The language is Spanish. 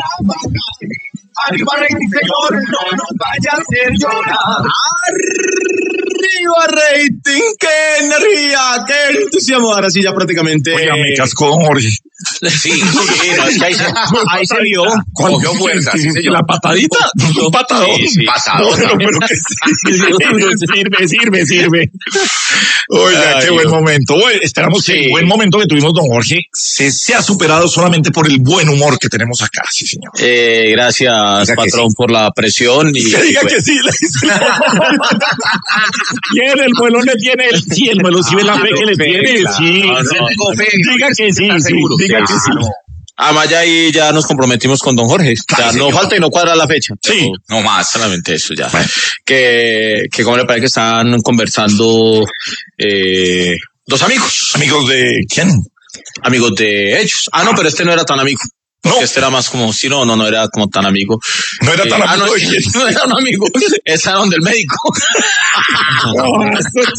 Arriba rating, señor, no nos vaya a hacer llorar. Arriba rating, qué energía, qué entusiasmo. Ahora sí ya prácticamente. Oiga, me cascó Jorge. Sí, no, es que ahí se vio. Cogió fuerza, sí, señor. La patadita, un patadón. Sí. Pasadota. Pero que sirve. Oiga, Ay, qué buen Dios. momento. Bueno, esperamos que el buen momento que tuvimos, don Jorge, se ha superado solamente por el buen humor que tenemos acá, sí, señor. Gracias, Diga que patrón, sí. por la presión. Y Que diga que sí, le dice. ¿Quién? El vuelo le tiene el sí, el vuelo sí ve la fe que le tiene. claro. Sí, No, diga que sí, seguro. diga que sí. además ya ahí ya nos comprometimos con don Jorge. Claro, Ya no señor. falta y no cuadra la fecha. Sí. Pero no más, solamente eso ya. Bueno. Que como le parece que están conversando dos amigos. Amigos de quién? Amigos de ellos. No, pero este no era tan amigo. Porque No. este era más como, sí, no era como tan amigo. No era tan amigo no, de quién. no era un amigo. Ese era donde el médico. No,